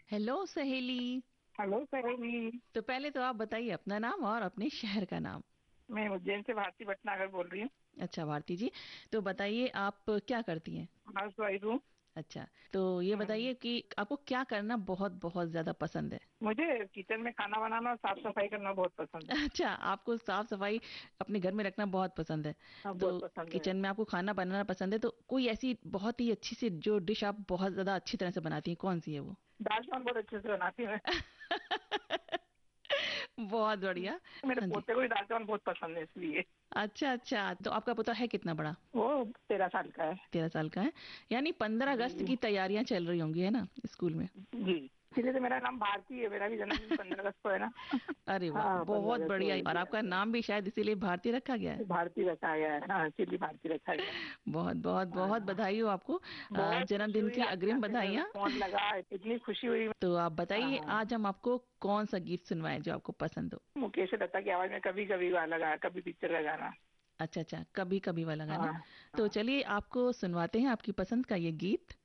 Hello सहेली। Hello सहेली। तो पहले तो आप बताइए अपना नाम और अपने शहर का नाम। मैं उज्जैन से भारती भटनागर बोल रही हूँ। अच्छा भारती जी, तो बताइए आप क्या करती हैं। हाउस वाइफ हूँ। अच्छा, तो ये हम्म, बताइए कि आपको क्या करना बहुत बहुत ज्यादा पसंद है। मुझे किचन में खाना बनाना और साफ सफाई करना बहुत पसंद है। अच्छा, आपको साफ सफाई अपने घर में रखना बहुत पसंद है। हाँ, तो बहुत पसंद है। किचन में आपको खाना बनाना पसंद है, तो कोई ऐसी बहुत ही अच्छी सी जो डिश आप बहुत ज्यादा अच्छी तरह से बनाती हैं, कौन सी है वो। दाल चावल बहुत अच्छे से बनाती हूँ मैं। बहुत बढ़िया। मेरे हाँ जी। पोते को भी दाल चावल बहुत पसंद है इसलिए। अच्छा अच्छा, तो आपका पोता है कितना बड़ा। वो 13 साल का है। 13 साल का है। यानी 15 अगस्त जी। की तैयारियां चल रही होंगी, है ना, स्कूल में। जी, इसीलिए तो मेरा नाम भारती है। मेरा भी जन्मदिन 15 अगस्त को है ना। अरे वाह, हाँ, पंद्रह बहुत अगस्त को बढ़िया। है और जी। आपका नाम भी शायद इसीलिए भारतीय रखा गया है। भारती रखा गया है, हाँ, इसीलिए भारती रखा गया है। बहुत बहुत बहुत हाँ, बधाई हो आपको। बहुत खुशी जन्मदिन हुई की आपके अग्रिम यहाँ से बधाइयाँ। फोन लगा, इतनी खुशी हुई। तो आप बताइए हाँ, आज हम आपको कौन सा गीत सुनवाएं जो आपको पसंद हो। मुकेश दत्ता की आवाज में कभी कभी गाना लगा, कभी पिक्चर का गाना। अच्छा अच्छा, कभी कभी वाला गाना। हाँ। तो हाँ, चलिए आपको सुनवाते हैं आपकी पसंद का ये गीत।